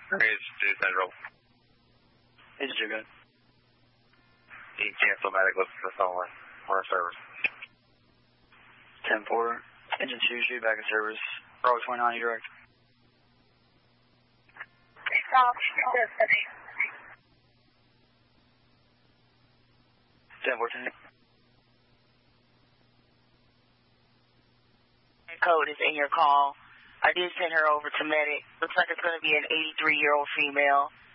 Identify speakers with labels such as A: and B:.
A: Bridge to Central.
B: Agent, you're good.
A: Cancel medic, listen to someone. We're in service.
B: 10-4. Engine 2, back in service. Bravo 29, you direct.
C: Stop.
B: 10-14.
C: Code is in your call. I did send her over to medic. Looks like it's going to be an 83-year-old female.